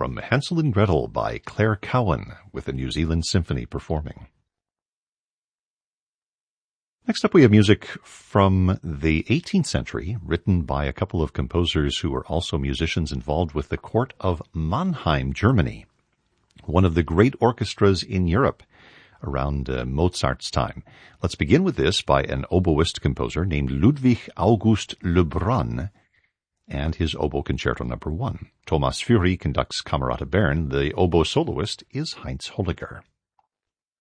from Hansel and Gretel by Claire Cowan with the New Zealand Symphony performing. Next up we have music from the 18th century, written by a couple of composers who were also musicians involved with the court of Mannheim, Germany, one of the great orchestras in Europe around Mozart's time. Let's begin with this by an oboist composer named Ludwig August Lebrun and his Oboe Concerto No. 1. Thomas Fury conducts Camerata Bern. The oboe soloist is Heinz Holliger.